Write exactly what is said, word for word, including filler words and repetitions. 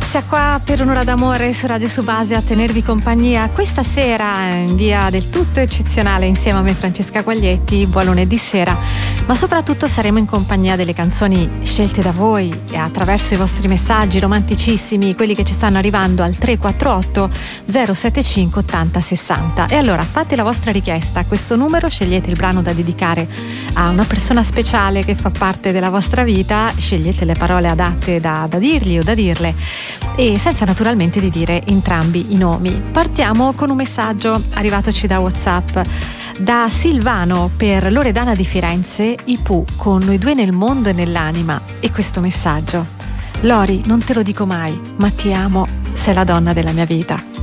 Alessia qua per Un'ora d'amore su Radio Subase a tenervi compagnia questa sera in via del tutto eccezionale insieme a me Francesca Quaglietti. Buon lunedì sera, ma soprattutto saremo in compagnia delle canzoni scelte da voi e attraverso i vostri messaggi romanticissimi, quelli che ci stanno arrivando al tre quattro otto zero sette cinque ottanta sessanta. E allora fate la vostra richiesta a questo numero, scegliete il brano da dedicare a una persona speciale che fa parte della vostra vita, scegliete le parole adatte da, da dirgli o da dirle, e senza naturalmente di dire entrambi i nomi. Partiamo con un messaggio arrivatoci da WhatsApp da Silvano per Loredana di Firenze, I Pooh con Noi due nel mondo e nell'anima, e questo messaggio: Lori, non te lo dico mai, ma ti amo, sei la donna della mia vita.